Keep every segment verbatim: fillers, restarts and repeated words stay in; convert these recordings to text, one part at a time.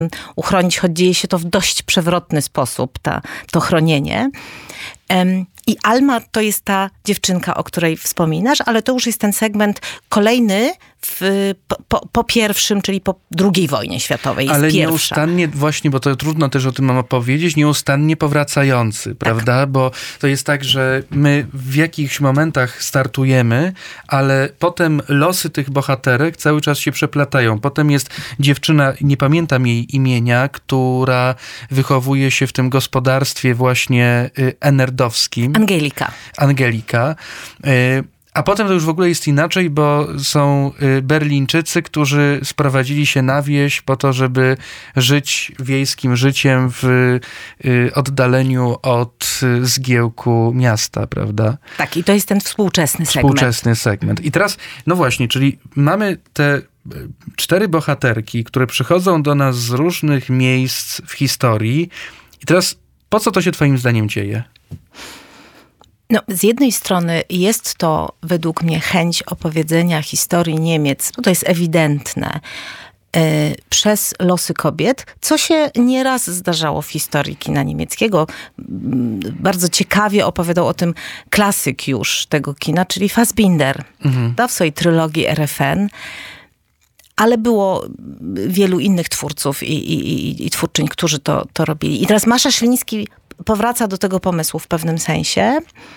uchronić, choć dzieje się to w dość przewrotny sposób, ta, to chronienie. I Alma to jest ta dziewczynka, o której wspominasz, ale to już jest ten segment kolejny w, po, po pierwszym, czyli po drugiej wojnie światowej. Jest ale pierwsza. Nieustannie, właśnie, bo to trudno też o tym mam opowiedzieć, nieustannie powracający, tak. Prawda? Bo to jest tak, że my w jakichś momentach startujemy, ale potem losy tych bohaterek cały czas się przeplatają. Potem jest dziewczyna, nie pamiętam jej imienia, która wychowuje się w tym gospodarstwie właśnie enerdowskim. Angelika. Angelika. A potem to już w ogóle jest inaczej, bo są Berlińczycy, którzy sprowadzili się na wieś po to, żeby żyć wiejskim życiem w oddaleniu od zgiełku miasta, prawda? Tak, i to jest ten współczesny segment. Współczesny segment. I teraz, no właśnie, czyli mamy te cztery bohaterki, które przychodzą do nas z różnych miejsc w historii. I teraz, po co to się twoim zdaniem dzieje? No, z jednej strony jest to według mnie chęć opowiedzenia historii Niemiec, bo to jest ewidentne, yy, przez losy kobiet, co się nieraz zdarzało w historii kina niemieckiego. Yy, bardzo ciekawie opowiadał o tym klasyk już tego kina, czyli Fassbinder, mhm. w swojej trylogii R F N. Ale było wielu innych twórców i, i, i, i twórczyń, którzy to, to robili. I teraz Masza Szliński powraca do tego pomysłu w pewnym sensie.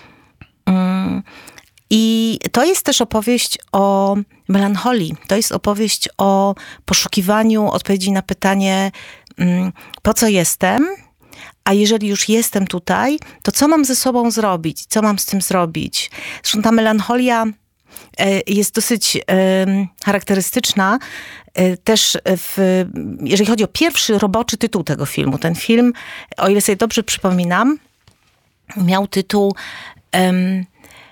I to jest też opowieść o melancholii. To jest opowieść o poszukiwaniu odpowiedzi na pytanie, po co jestem, a jeżeli już jestem tutaj, to co mam ze sobą zrobić? Co mam z tym zrobić? Zresztą ta melancholia jest dosyć charakterystyczna też, w, jeżeli chodzi o pierwszy roboczy tytuł tego filmu. Ten film, o ile sobie dobrze przypominam, miał tytuł um,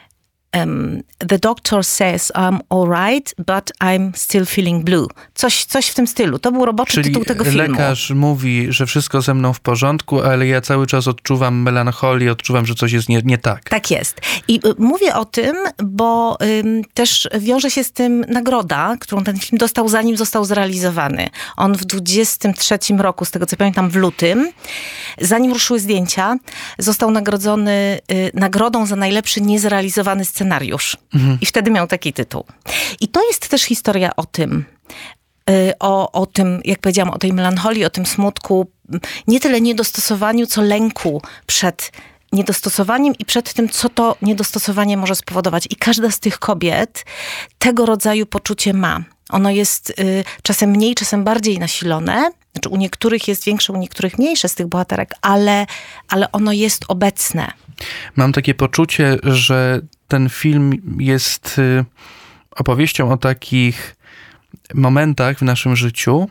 um, The doctor says I'm alright, but I'm still feeling blue. Coś, coś w tym stylu. To był roboczy Czyli tytuł tego filmu. lekarz mówi, że wszystko ze mną w porządku, ale ja cały czas odczuwam melancholię, odczuwam, że coś jest nie, nie tak. Tak jest. I y, mówię o tym, bo y, też wiąże się z tym nagroda, którą ten film dostał, zanim został zrealizowany. On w dwudziestym trzecim roku, z tego co pamiętam, w lutym, zanim ruszyły zdjęcia, został nagrodzony y, nagrodą za najlepszy niezrealizowany scenariusz. Mhm. I wtedy miał taki tytuł. I to jest też historia o tym, O, o tym, jak powiedziałam, o tej melancholii, o tym smutku, nie tyle niedostosowaniu, co lęku przed niedostosowaniem i przed tym, co to niedostosowanie może spowodować. I każda z tych kobiet tego rodzaju poczucie ma. Ono jest y, czasem mniej, czasem bardziej nasilone. Znaczy u niektórych jest większe, u niektórych mniejsze z tych bohaterek, ale, ale ono jest obecne. Mam takie poczucie, że ten film jest y, opowieścią o takich momentach w naszym życiu,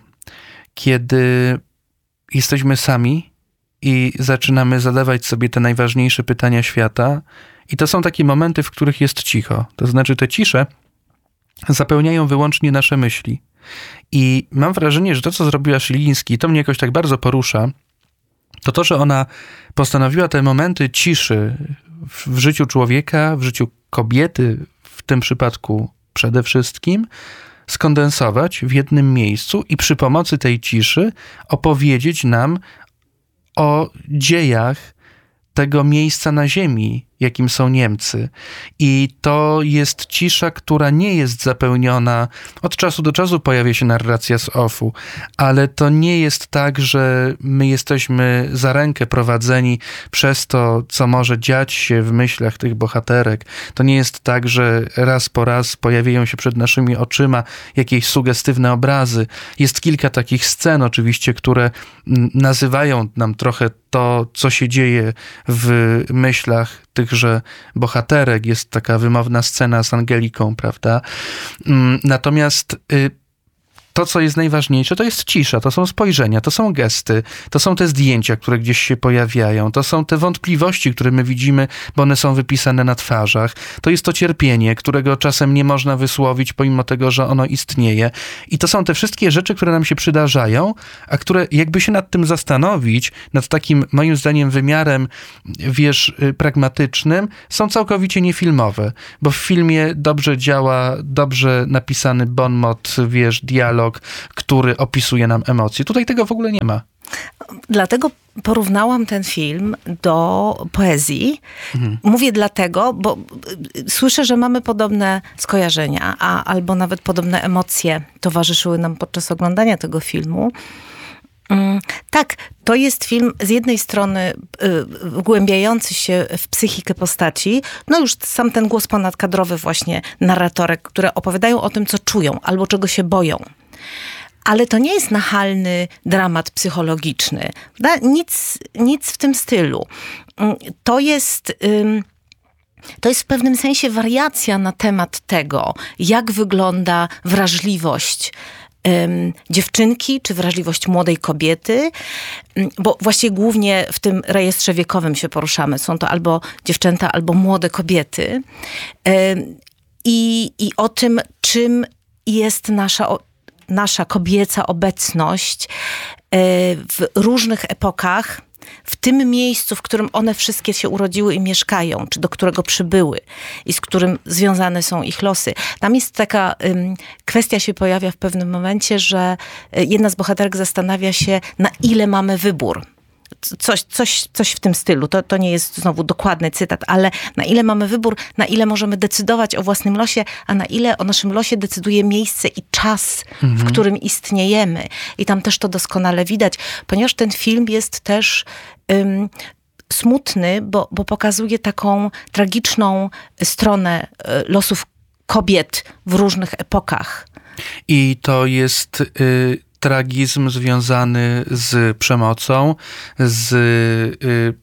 kiedy jesteśmy sami i zaczynamy zadawać sobie te najważniejsze pytania świata. I to są takie momenty, w których jest cicho. To znaczy te cisze zapełniają wyłącznie nasze myśli. I mam wrażenie, że to, co zrobiła Szliński, to mnie jakoś tak bardzo porusza, to to, że ona postanowiła te momenty ciszy w, w życiu człowieka, w życiu kobiety, w tym przypadku przede wszystkim, skondensować w jednym miejscu i przy pomocy tej ciszy opowiedzieć nam o dziejach tego miejsca na ziemi, jakim są Niemcy. I to jest cisza, która nie jest zapełniona. Od czasu do czasu pojawia się narracja z offu, ale to nie jest tak, że my jesteśmy za rękę prowadzeni przez to, co może dziać się w myślach tych bohaterek. To nie jest tak, że raz po raz pojawiają się przed naszymi oczyma jakieś sugestywne obrazy. Jest kilka takich scen oczywiście, które nazywają nam trochę to, co się dzieje w myślach tychże bohaterek. Jest taka wymowna scena z Angeliką, prawda? Natomiast to, co jest najważniejsze, to jest cisza, to są spojrzenia, to są gesty, to są te zdjęcia, które gdzieś się pojawiają, to są te wątpliwości, które my widzimy, bo one są wypisane na twarzach. To jest to cierpienie, którego czasem nie można wysłowić, pomimo tego, że ono istnieje. I to są te wszystkie rzeczy, które nam się przydarzają, a które jakby się nad tym zastanowić, nad takim moim zdaniem wymiarem, wiesz, pragmatycznym, są całkowicie niefilmowe, bo w filmie dobrze działa, dobrze napisany bon mot, wiesz, dialog, dialog, który opisuje nam emocje. Tutaj tego w ogóle nie ma. Dlatego porównałam ten film do poezji. Mhm. Mówię dlatego, bo słyszę, że mamy podobne skojarzenia, a, albo nawet podobne emocje towarzyszyły nam podczas oglądania tego filmu. Tak, to jest film z jednej strony wgłębiający się w psychikę postaci, no już sam ten głos ponadkadrowy właśnie narratorek, które opowiadają o tym, co czują albo czego się boją. Ale to nie jest nachalny dramat psychologiczny. Nic, nic w tym stylu. To jest... To jest w pewnym sensie wariacja na temat tego, jak wygląda wrażliwość um, dziewczynki, czy wrażliwość młodej kobiety, bo właściwie głównie w tym rejestrze wiekowym się poruszamy. Są to albo dziewczęta, albo młode kobiety. Um, i, I o tym, czym jest nasza, nasza kobieca obecność w różnych epokach, w tym miejscu, w którym one wszystkie się urodziły i mieszkają, czy do którego przybyły i z którym związane są ich losy. Tam jest taka um, kwestia się pojawia w pewnym momencie, że jedna z bohaterek zastanawia się, na ile mamy wybór. Coś, coś, coś w tym stylu. To, to nie jest znowu dokładny cytat, ale na ile mamy wybór, na ile możemy decydować o własnym losie, a na ile o naszym losie decyduje miejsce i czas, mhm. w którym istniejemy. I tam też to doskonale widać, ponieważ ten film jest też um, smutny, bo, bo pokazuje taką tragiczną stronę losów kobiet w różnych epokach. I to jest... Y- tragizm związany z przemocą, z y,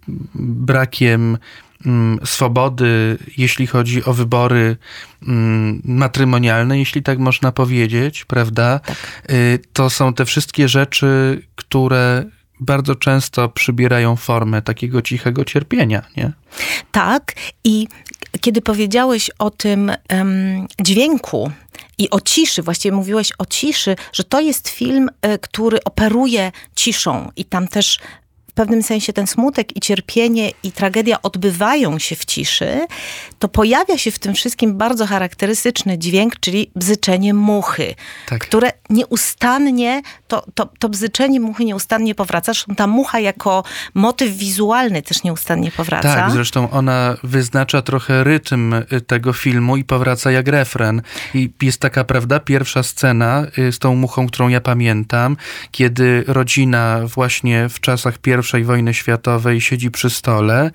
brakiem y, swobody, jeśli chodzi o wybory y, matrymonialne, jeśli tak można powiedzieć, prawda? Tak. Y, to są te wszystkie rzeczy, które bardzo często przybierają formę takiego cichego cierpienia, nie? Tak. I kiedy powiedziałeś o tym um, dźwięku i o ciszy, właściwie mówiłeś o ciszy, że to jest film, y, który operuje ciszą i tam też w pewnym sensie ten smutek i cierpienie i tragedia odbywają się w ciszy, to pojawia się w tym wszystkim bardzo charakterystyczny dźwięk, czyli bzyczenie muchy, tak. które nieustannie, to, to, to bzyczenie muchy nieustannie powraca. Zresztą ta mucha jako motyw wizualny też nieustannie powraca. Tak, zresztą ona wyznacza trochę rytm tego filmu i powraca jak refren. I jest taka, prawda, pierwsza scena z tą muchą, którą ja pamiętam, kiedy rodzina właśnie w czasach pierwszej wojny światowej siedzi przy stole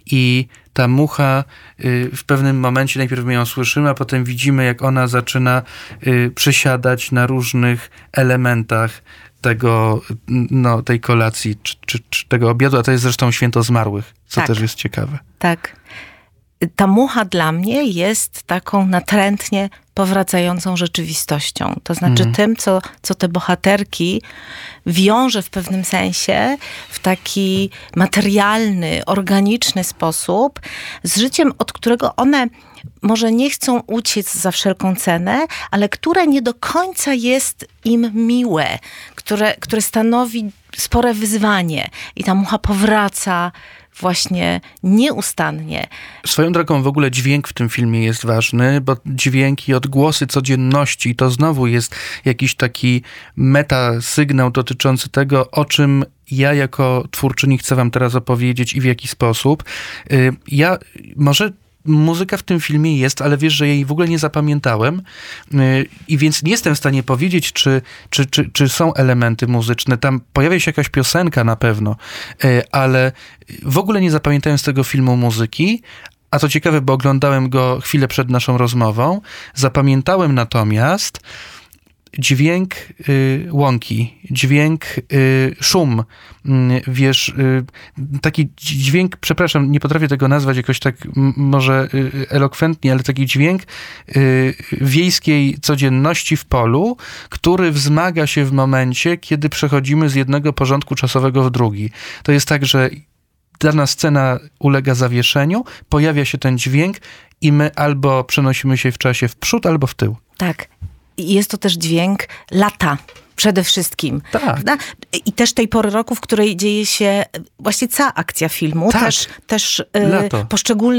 i ta mucha w pewnym momencie, najpierw my ją słyszymy, a potem widzimy, jak ona zaczyna przesiadać na różnych elementach tego, no, tej kolacji, czy, czy, czy tego obiadu, a to jest zresztą święto zmarłych, co tak. też jest ciekawe. Tak. Ta mucha dla mnie jest taką natrętnie powracającą rzeczywistością. To znaczy mm. tym, co, co te bohaterki wiąże w pewnym sensie w taki materialny, organiczny sposób z życiem, od którego one może nie chcą uciec za wszelką cenę, ale które nie do końca jest im miłe, które, które stanowi spore wyzwanie. I ta mucha powraca właśnie nieustannie. Swoją drogą w ogóle dźwięk w tym filmie jest ważny, bo dźwięk i odgłosy codzienności to znowu jest jakiś taki metasygnał dotyczący tego, o czym ja jako twórczyni chcę wam teraz opowiedzieć i w jaki sposób. Ja może muzyka w tym filmie jest, ale wiesz, że jej w ogóle nie zapamiętałem i więc nie jestem w stanie powiedzieć, czy, czy, czy, czy są elementy muzyczne. Tam pojawia się jakaś piosenka na pewno, ale w ogóle nie zapamiętałem z tego filmu muzyki, a to ciekawe, bo oglądałem go chwilę przed naszą rozmową. Zapamiętałem natomiast dźwięk y, łąki, dźwięk, y, szum, y, wiesz, y, taki dźwięk, przepraszam, nie potrafię tego nazwać jakoś tak m, może y, elokwentnie, ale taki dźwięk y, wiejskiej codzienności w polu, który wzmaga się w momencie, kiedy przechodzimy z jednego porządku czasowego w drugi. To jest tak, że dana scena ulega zawieszeniu, pojawia się ten dźwięk i my albo przenosimy się w czasie w przód, albo w tył. Tak. Jest to też dźwięk lata przede wszystkim. Tak. Prawda? I też tej pory roku, w której dzieje się właściwie cała akcja filmu. Tak. Też, też y, poszczególne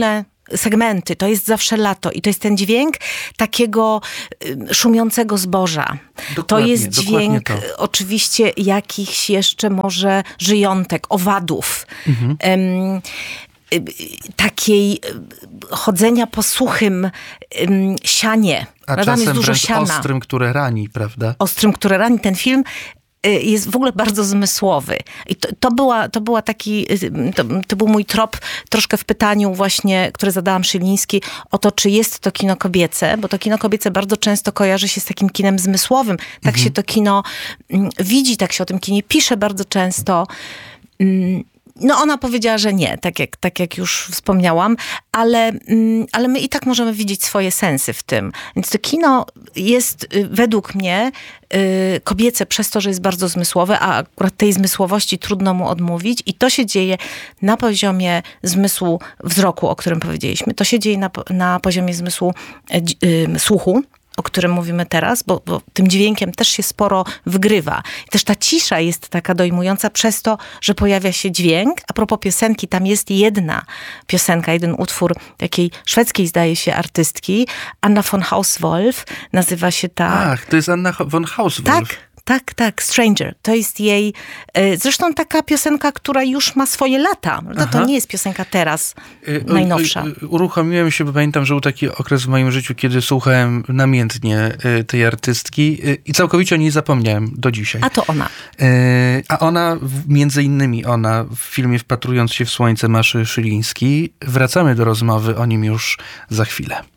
segmenty, to jest zawsze lato i to jest ten dźwięk takiego szumiącego zboża. Dokładnie, to jest dźwięk to. oczywiście jakichś jeszcze może żyjątek, owadów. Mhm. Um, takiej chodzenia po suchym um, sianie. A Tam czasem jest dużo wręcz siana. ostrym, które rani, prawda? Ostrym, które rani. Ten film jest w ogóle bardzo zmysłowy. I to, to, była, to była taki, to, to był mój trop troszkę w pytaniu właśnie, które zadałam Szylińskiej, o to, czy jest to kino kobiece, bo to kino kobiece bardzo często kojarzy się z takim kinem zmysłowym. Tak mhm. się to kino widzi, tak się o tym kinie pisze bardzo często. No ona powiedziała, że nie, tak jak, tak jak już wspomniałam, ale, ale my i tak możemy widzieć swoje sensy w tym. Więc to kino jest według mnie kobiece przez to, że jest bardzo zmysłowe, a akurat tej zmysłowości trudno mu odmówić i to się dzieje na poziomie zmysłu wzroku, o którym powiedzieliśmy. To się dzieje na, na poziomie zmysłu y, słuchu, o którym mówimy teraz, bo, bo tym dźwiękiem też się sporo wgrywa. I też ta cisza jest taka dojmująca przez to, że pojawia się dźwięk. A propos piosenki, tam jest jedna piosenka, jeden utwór takiej szwedzkiej, zdaje się, artystki. Anna von Hauswolf, nazywa się ta... Ach, to jest Anna von Hauswolf. Tak. Tak, tak, Stranger. To jest jej, zresztą taka piosenka, która już ma swoje lata. No to nie jest piosenka teraz, y, najnowsza. Y, y, uruchomiłem się, bo pamiętam, że był taki okres w moim życiu, kiedy słuchałem namiętnie tej artystki i całkowicie o niej zapomniałem do dzisiaj. A to ona. A ona, między innymi ona, w filmie Wpatrując się w słońce Maszy Szylińskiej. Wracamy do rozmowy o nim już za chwilę.